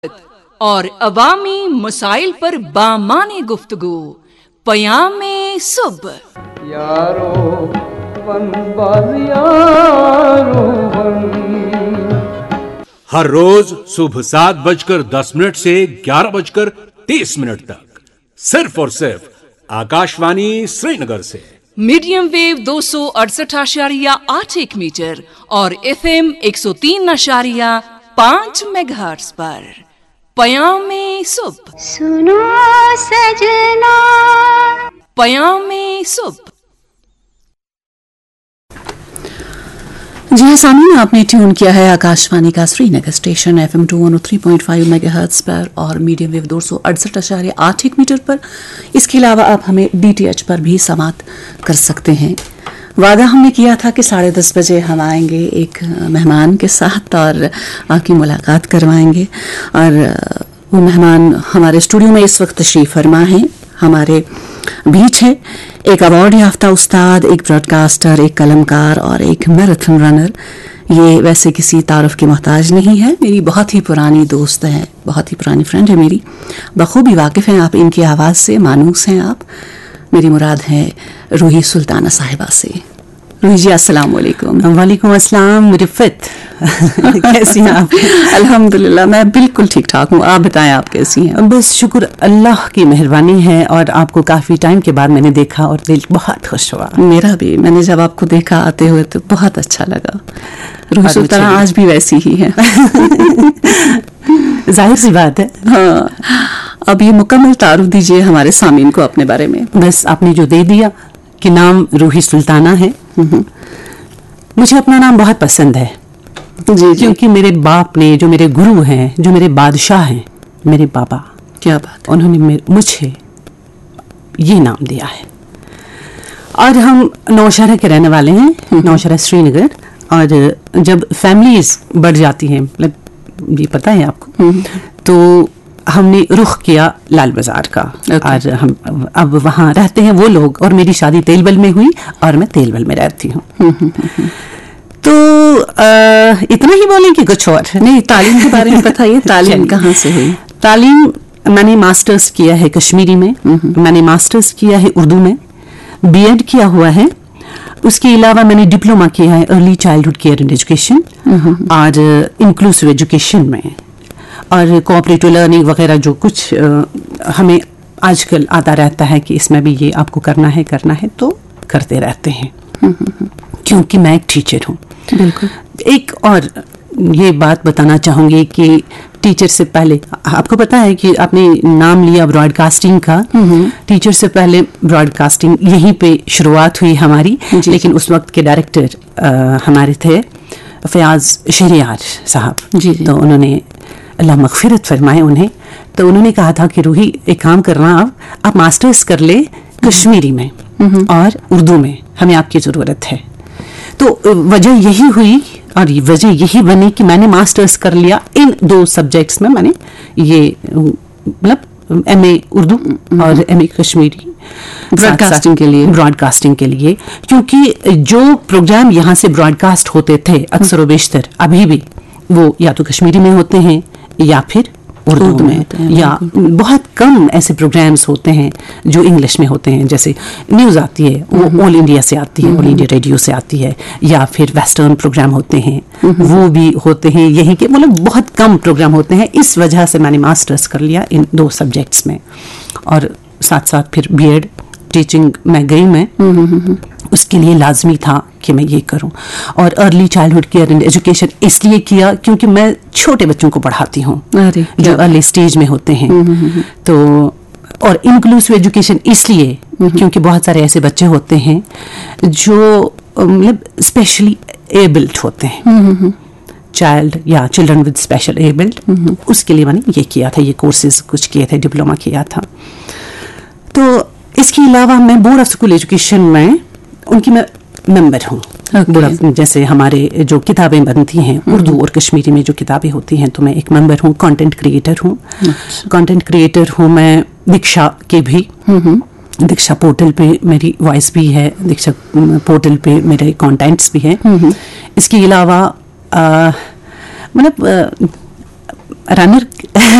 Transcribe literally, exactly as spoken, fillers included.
और अवामी मसाइल पर बामाने गुफ्तगू पयामे सुबह। यारो वन बाज यारो वन। हर रोज सुबह सात बजकर दस मिनट से ग्यारह बजकर तीस मिनट तक सिर्फ और सिर्फ आकाशवाणी श्रीनगर से मीडियम वेव दो सौ अड़सठ आशारिया आठ एक मीटर और एफ एम एक सौ तीन आशारिया पांच मेगाहर्ट्ज पर पयामे सुबह। सुनो सजना पयामे सुबह। जी हाँ सामने आपने ट्यून किया है आकाशवाणी का Srinagar station F M to one three point five megahertz पर और मीडियम वेव दो सौ अड़सठ आशार्य आठ एक मीटर पर। इसके अलावा आप हमें डी टी एच पर भी समाप्त कर सकते हैं। वादा हमने किया था कि साढ़े दस बजे हम आएंगे एक मेहमान के साथ और आपकी मुलाकात करवाएंगे और वो मेहमान हमारे स्टूडियो में इस वक्त तशरीफ़ फरमा हैं, हमारे बीच है। एक अवार्ड याफ्ता उस्ताद, एक ब्रॉडकास्टर, एक कलमकार और एक मैराथन रनर। ये वैसे किसी तारुफ के मोहताज नहीं है, मेरी बहुत ही पुरानी दोस्त है, बहुत ही पुरानी फ्रेंड है मेरी। बखूबी वाकिफ़ हैं आप इनकी आवाज़ से, मानूस हैं आप। मेरी मुराद है रूही सुल्ताना साहिबा से। रूही जी अस्सलाम वालेकुम। वालेकुम अस्सलाम रिफत। कैसी हैं आप? अल्हम्दुलिल्लाह मैं बिल्कुल ठीक ठाक हूँ, आप बताएं आप कैसी हैं? बस शुक्र अल्लाह की मेहरबानी है और आपको काफ़ी टाइम के बाद मैंने देखा और दिल बहुत खुश हुआ। मेरा भी, मैंने जब आपको देखा आते हुए तो बहुत अच्छा लगा। रूही सुल्ताना आज भी वैसी ही है। जाहिर सी बात है। हाँ, अब ये मुकम्मल तारुफ दीजिए हमारे सामीन को अपने बारे में। बस आपने जो दे दिया कि नाम रूही सुल्ताना है, मुझे अपना नाम बहुत पसंद है जी, जी। क्योंकि मेरे बाप ने, जो मेरे गुरु हैं, जो मेरे बादशाह हैं, मेरे बाबा, क्या बात, उन्होंने मुझे ये नाम दिया है। और हम नौशहरा के रहने वाले हैं, नौशहरा श्रीनगर। और जब फैमिलीज बढ़ जाती हैं, मतलब ये पता है आपको, तो हमने रुख किया लाल बाजार का। और हम अब वहाँ रहते हैं वो लोग, और मेरी शादी तेलबल में हुई और मैं तेलबल में रहती हूँ। तो आ, इतना ही बोलें कि कुछ और नहीं? तालीम के बारे में बताइए, तालीम कहाँ से हुई? तालीम मैंने मास्टर्स किया है कश्मीरी में, मैंने मास्टर्स किया है उर्दू में, बीएड किया हुआ है। उसके अलावा मैंने डिप्लोमा किया है early childhood care and education और इंक्लूसिव एजुकेशन में, और कोऑपरेटिव लर्निंग वगैरह जो कुछ आ, हमें आजकल आता रहता है कि इसमें भी ये आपको करना है करना है तो करते रहते हैं, क्योंकि मैं एक टीचर हूँ। बिल्कुल। एक और ये बात बताना चाहूँगी कि टीचर से पहले, आपको पता है कि आपने नाम लिया ब्रॉडकास्टिंग का, टीचर से पहले ब्रॉडकास्टिंग यहीं पे शुरुआत हुई हमारी, लेकिन उस वक्त के डायरेक्टर आ, हमारे थे फयाज शहरियार साहब जी, जी। तो उन्होंने, अल्लाह मग़फ़िरत फरमाए उन्हें, तो उन्होंने कहा था कि रूही एक काम करना, आप आप मास्टर्स कर ले कश्मीरी में और उर्दू में, हमें आपकी ज़रूरत है। तो वजह यही हुई और वजह यही बनी कि मैंने मास्टर्स कर लिया इन दो सब्जेक्ट्स में। मैंने ये मतलब एम ए उर्दू और एम ए कश्मीरी ब्रॉडकास्टिंग के लिए ब्रॉडकास्टिंग के लिए क्योंकि जो प्रोग्राम यहाँ से ब्रॉडकास्ट होते थे अक्सर व बेशतर अभी भी वो या तो कश्मीरी में होते हैं या फिर उर्दू में, या बहुत कम ऐसे प्रोग्राम्स होते हैं जो इंग्लिश में होते हैं। जैसे न्यूज़ आती है वो ऑल इंडिया से आती है, ऑल इंडिया रेडियो से आती है, या फिर वेस्टर्न प्रोग्राम होते हैं वो भी होते हैं यहीं के, मतलब बहुत कम प्रोग्राम होते हैं। इस वजह से मैंने मास्टर्स कर लिया इन दो सब्जेक्ट्स में, और साथ साथ फिर बीएड टीचिंग में गई मैं, उसके लिए लाजमी था कि मैं ये करूं। और early childhood care and education इसलिए किया क्योंकि मैं छोटे बच्चों को पढ़ाती हूँ जो अर्ली स्टेज में होते हैं। तो और इंक्लूसिव एजुकेशन इसलिए क्योंकि बहुत सारे ऐसे बच्चे होते हैं जो मतलब स्पेशली एबल्ड होते हैं, चाइल्ड या चिल्ड्रन विद स्पेशल एबल्ड। उसके लिए मैंने ये किया था, ये कोर्सेज कुछ किए थे, डिप्लोमा किया था। तो इसके अलावा मैं बोर्ड ऑफ स्कूल एजुकेशन में उनकी मैं मेंबर हूँ। okay. जैसे हमारे जो किताबें बनती हैं उर्दू और कश्मीरी में जो किताबें होती हैं, तो मैं एक मेंबर हूँ, कंटेंट क्रिएटर हूँ। कंटेंट क्रिएटर हूँ मैं दीक्षा के भी, दीक्षा पोर्टल पे मेरी वॉइस भी है, दीक्षा पोर्टल पे मेरे कंटेंट्स भी हैं। इसके अलावा मतलब रनर